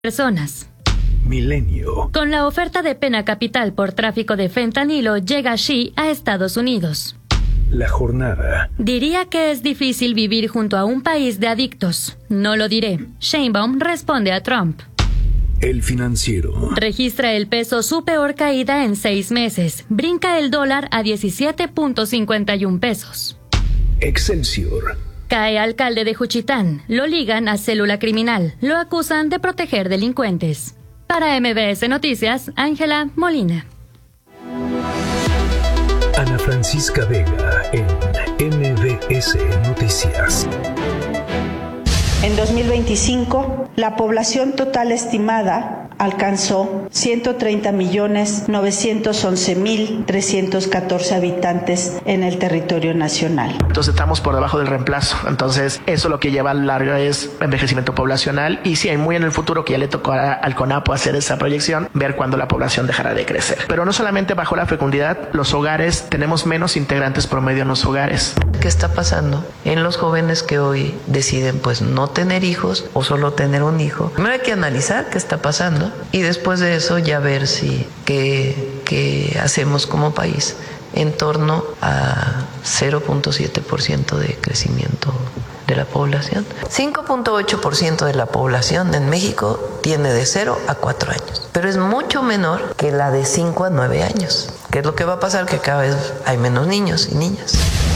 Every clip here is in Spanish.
personas. Milenio. Con la oferta de pena capital por tráfico de fentanilo, llega Xi a Estados Unidos. La jornada. Diría que es difícil vivir junto a un país de adictos. No lo diré. Sheinbaum responde a Trump. El Financiero. Registra el peso su peor caída en 6 meses. Brinca el dólar a 17.51 pesos. Excelsior. Cae alcalde de Juchitán. Lo ligan a célula criminal. Lo acusan de proteger delincuentes. Para MBS Noticias, Ángela Molina. Ana Francisca Vega en MBS Noticias. En 2025, la población total estimada alcanzó 130.911.314 habitantes en el territorio nacional. Entonces estamos por debajo del reemplazo. Entonces eso lo que lleva a la larga es envejecimiento poblacional y sí hay muy en el futuro que ya le tocó al CONAPO hacer esa proyección, ver cuándo la población dejará de crecer. Pero no solamente bajó la fecundidad, los hogares, tenemos menos integrantes promedio en los hogares. ¿Qué está pasando en los jóvenes que hoy deciden pues no tener hijos o solo tener un hijo? Primero hay que analizar qué está pasando y después de eso ya ver si qué hacemos como país en torno a 0.7% de crecimiento de la población. 5.8% de la población en México tiene de 0 a 4 años, pero es mucho menor que la de 5 a 9 años. ¿Qué es lo que va a pasar? Que cada vez hay menos niños y niñas.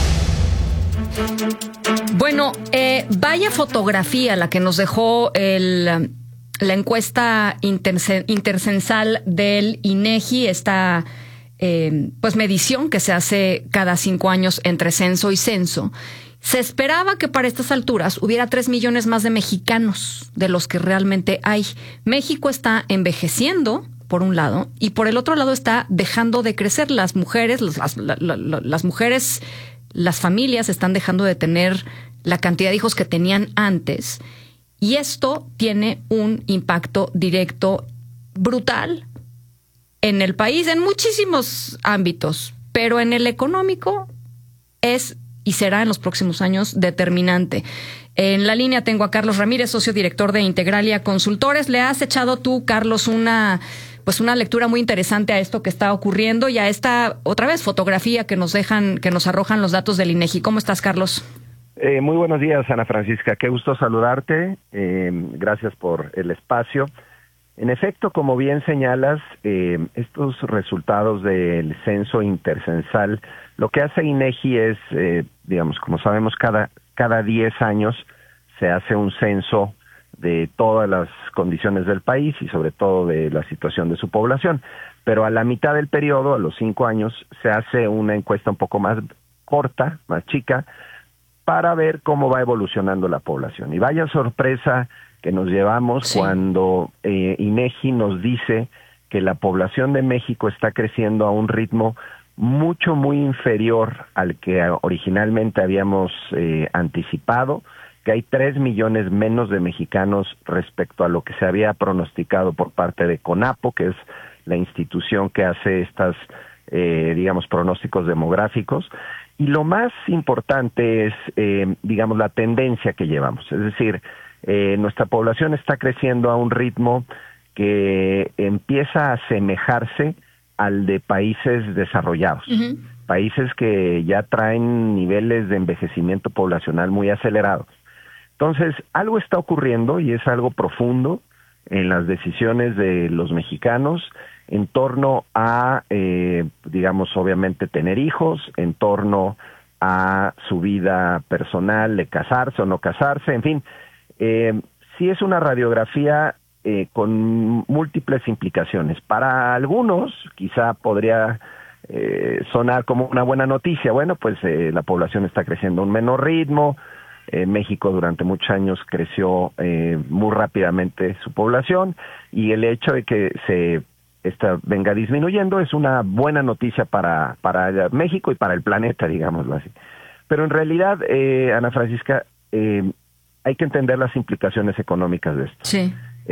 Bueno, vaya fotografía la que nos dejó la encuesta intercensal del INEGI, esta medición que se hace cada 5 años entre censo y censo. Se esperaba que para estas alturas hubiera 3 millones más de mexicanos de los que realmente hay. México está envejeciendo, por un lado, y por el otro lado está dejando de crecer. Las mujeres, las familias están dejando de tener la cantidad de hijos que tenían antes. Y esto tiene un impacto directo brutal en el país, en muchísimos ámbitos, pero en el económico es y será en los próximos años determinante. En la línea tengo a Carlos Ramírez, socio director de Integralia Consultores. Le has echado tú, Carlos, una lectura muy interesante a esto que está ocurriendo y a esta otra vez fotografía que nos arrojan los datos del INEGI. ¿Cómo estás, Carlos? Muy buenos días, Ana Francisca. Qué gusto saludarte. Gracias por el espacio. En efecto, como bien señalas, estos resultados del censo intercensal, lo que hace INEGI es, como sabemos, cada 10 años se hace un censo de todas las condiciones del país y sobre todo de la situación de su población. Pero a la mitad del periodo, a los 5 años, se hace una encuesta un poco más corta, más chica, para ver cómo va evolucionando la población. Y vaya sorpresa que nos llevamos cuando INEGI nos dice que la población de México está creciendo a un ritmo muy inferior al que originalmente habíamos anticipado, que hay 3 millones menos de mexicanos respecto a lo que se había pronosticado por parte de CONAPO, que es la institución que hace estas, pronósticos demográficos. Y lo más importante es, la tendencia que llevamos. Es decir, nuestra población está creciendo a un ritmo que empieza a asemejarse al de países desarrollados. Uh-huh. Países que ya traen niveles de envejecimiento poblacional muy acelerados. Entonces, algo está ocurriendo y es algo profundo en las decisiones de los mexicanos en torno a, obviamente tener hijos, en torno a su vida personal, de casarse o no casarse, en fin. Sí es una radiografía con múltiples implicaciones. Para algunos quizá podría sonar como una buena noticia. Bueno, pues la población está creciendo a un menor ritmo. México durante muchos años creció muy rápidamente su población y el hecho de que esta venga disminuyendo es una buena noticia para México y para el planeta, digámoslo así. Pero en realidad, Ana Francisca, hay que entender las implicaciones económicas de esto. Sí.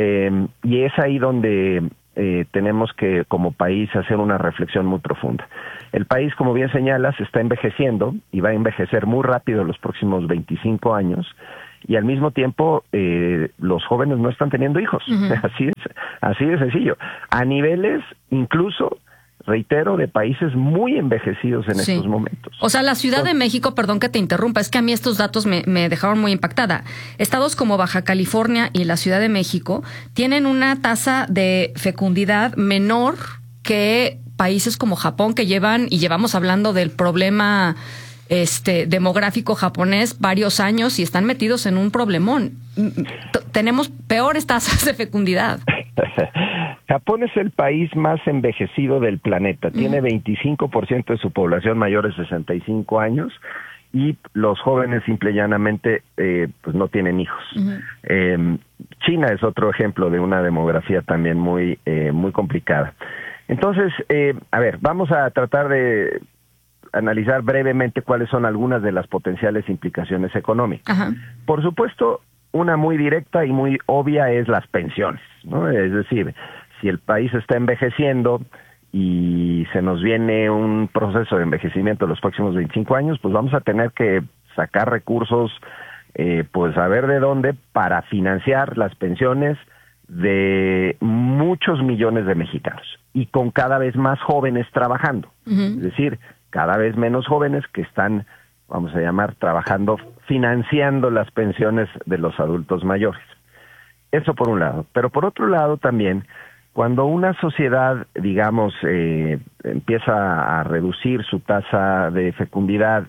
Y es ahí donde tenemos que, como país, hacer una reflexión muy profunda. El país, como bien señalas, está envejeciendo y va a envejecer muy rápido en los próximos 25 años y al mismo tiempo los jóvenes no están teniendo hijos. Así de sencillo. A niveles incluso, reitero, de países muy envejecidos en estos momentos. O sea, la Ciudad de México, perdón que te interrumpa, es que a mí estos datos me dejaron muy impactada. Estados como Baja California y la Ciudad de México tienen una tasa de fecundidad menor que países como Japón, que llevamos hablando del problema demográfico japonés varios años y están metidos en un problemón. Tenemos peores tasas de fecundidad. Japón es el país más envejecido del planeta. Tiene 25% de su población mayor de 65 años y los jóvenes simple y llanamente pues no tienen hijos. China es otro ejemplo de una demografía también muy complicada. Entonces, a ver, vamos a tratar de analizar brevemente cuáles son algunas de las potenciales implicaciones económicas. Ajá. Por supuesto, una muy directa y muy obvia es las pensiones, ¿no? Es decir, si el país está envejeciendo y se nos viene un proceso de envejecimiento en los próximos 25 años, pues vamos a tener que sacar recursos, pues a ver de dónde, para financiar las pensiones de muchos millones de mexicanos y con cada vez más jóvenes trabajando. Es decir, cada vez menos jóvenes que están, vamos a llamar, trabajando, financiando las pensiones de los adultos mayores. Eso por un lado. Pero por otro lado también, cuando una sociedad, digamos, empieza a reducir su tasa de fecundidad,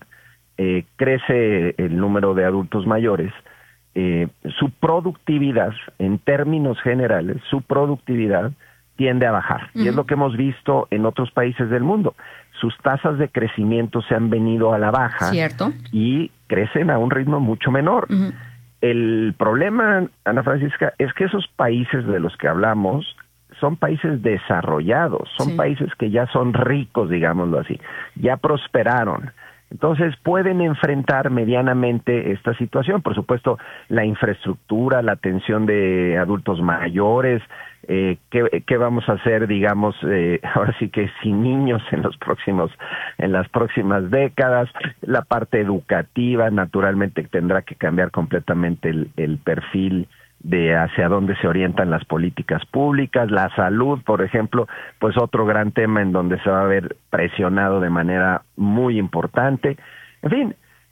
crece el número de adultos mayores, su productividad, en términos generales, su productividad tiende a bajar. Y es lo que hemos visto en otros países del mundo. Sus tasas de crecimiento se han venido a la baja. ¿Cierto? Y crecen a un ritmo mucho menor. El problema, Ana Francisca, es que esos países de los que hablamos son países desarrollados, son países que ya son ricos, digámoslo así, ya prosperaron. Entonces pueden enfrentar medianamente esta situación. Por supuesto, la infraestructura, la atención de adultos mayores, ¿qué vamos a hacer, digamos, ahora sí que sin niños en las próximas décadas? La parte educativa, naturalmente, tendrá que cambiar completamente el perfil de hacia dónde se orientan las políticas públicas. La salud, por ejemplo, pues otro gran tema en donde se va a ver presionado de manera muy importante. En fin,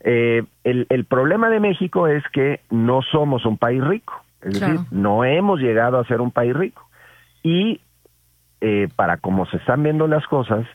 el problema de México es que no somos un país rico, es decir, no hemos llegado a ser un país rico. Y para como se están viendo las cosas,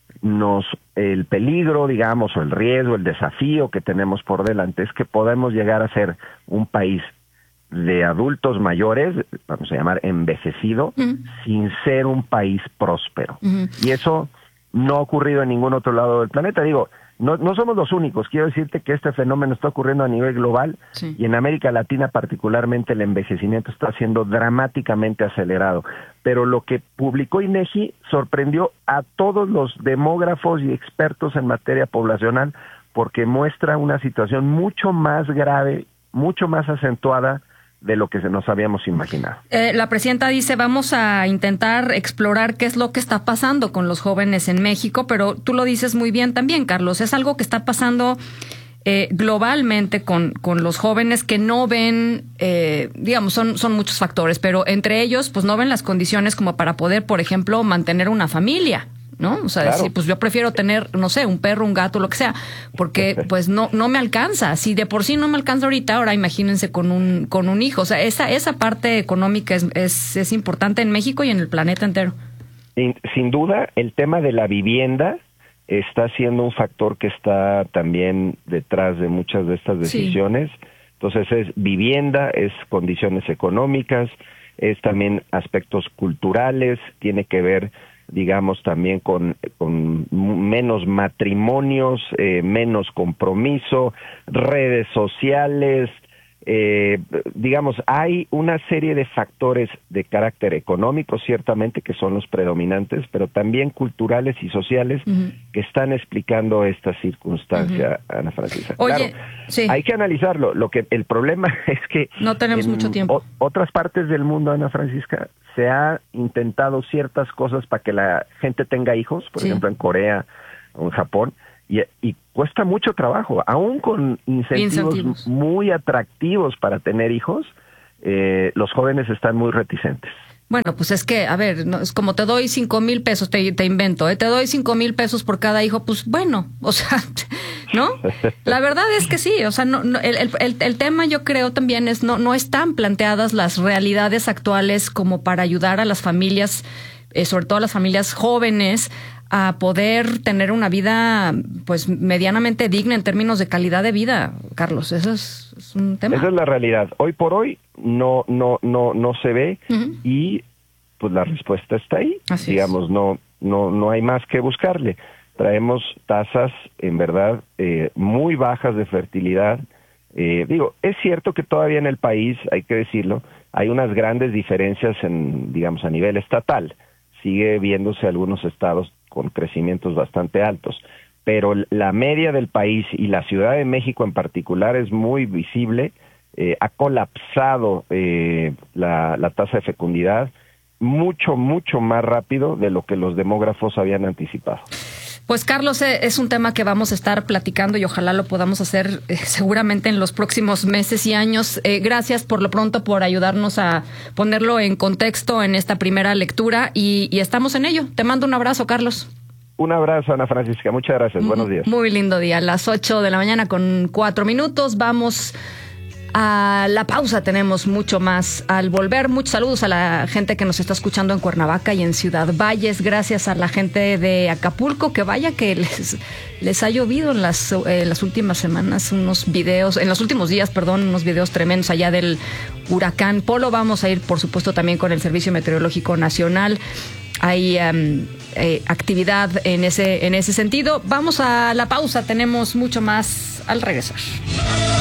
el peligro, digamos, o el riesgo, el desafío que tenemos por delante es que podemos llegar a ser un país de adultos mayores, vamos a llamar envejecido, sin ser un país próspero. Y eso no ha ocurrido en ningún otro lado del planeta. Digo, no somos los únicos. Quiero decirte que este fenómeno está ocurriendo a nivel global y en América Latina particularmente el envejecimiento está siendo dramáticamente acelerado. Pero lo que publicó INEGI sorprendió a todos los demógrafos y expertos en materia poblacional porque muestra una situación mucho más grave, mucho más acentuada de lo que nos habíamos imaginado. La presidenta dice, vamos a intentar explorar qué es lo que está pasando con los jóvenes en México, pero tú lo dices muy bien también, Carlos, es algo que está pasando globalmente con los jóvenes que no ven, digamos, son muchos factores, pero entre ellos, pues no ven las condiciones como para poder, por ejemplo, mantener una familia, ¿no? O sea, decir, pues yo prefiero tener, no sé, un perro, un gato, lo que sea, porque pues no me alcanza. Si de por sí no me alcanza ahora imagínense con un hijo. O sea, esa parte económica es importante en México y en el planeta entero. Sin duda, el tema de la vivienda está siendo un factor que está también detrás de muchas de estas decisiones. Entonces es vivienda, es condiciones económicas, es también aspectos culturales, tiene que ver, digamos, también con menos matrimonios, menos compromiso, redes sociales, digamos, hay una serie de factores de carácter económico, ciertamente, que son los predominantes, pero también culturales y sociales que están explicando esta circunstancia, Ana Francisca. Oye, claro, hay que analizarlo. El problema es que no tenemos mucho tiempo. Otras partes del mundo, Ana Francisca, se ha intentado ciertas cosas para que la gente tenga hijos, por ejemplo en Corea o en Japón, y cuesta mucho trabajo, aún con incentivos muy atractivos para tener hijos, los jóvenes están muy reticentes. Bueno, pues es que, a ver, no, es como te doy 5,000 pesos, te invento, te doy 5,000 pesos por cada hijo, pues bueno, o sea, ¿no? La verdad es que sí, o sea, el tema yo creo también es, no están planteadas las realidades actuales como para ayudar a las familias, sobre todo a las familias jóvenes, a poder tener una vida, pues, medianamente digna en términos de calidad de vida, Carlos. Eso es un tema. Esa es la realidad. Hoy por hoy no se ve, y pues la respuesta está ahí. Así digamos, no hay más que buscarle. Traemos tasas, en verdad, muy bajas de fertilidad. Es cierto que todavía en el país, hay que decirlo, hay unas grandes diferencias digamos, a nivel estatal. Sigue viéndose algunos estados con crecimientos bastante altos, pero la media del país y la Ciudad de México en particular es muy visible. Ha colapsado la tasa de fecundidad mucho más rápido de lo que los demógrafos habían anticipado. Pues Carlos, es un tema que vamos a estar platicando y ojalá lo podamos hacer seguramente en los próximos meses y años. Gracias por lo pronto por ayudarnos a ponerlo en contexto en esta primera lectura y estamos en ello. Te mando un abrazo, Carlos. Un abrazo, Ana Francisca. Muchas gracias. Buenos días. Muy lindo día. A las 8 de la mañana con 4 minutos. Vamos a la pausa, tenemos mucho más al volver. Muchos saludos a la gente que nos está escuchando en Cuernavaca y en Ciudad Valles. Gracias a la gente de Acapulco, que vaya que les ha llovido en las últimas semanas unos videos, en los últimos días, perdón, unos videos tremendos allá del huracán Polo. Vamos a ir, por supuesto, también con el Servicio Meteorológico Nacional. Hay actividad en ese sentido. Vamos a la pausa, tenemos mucho más al regresar.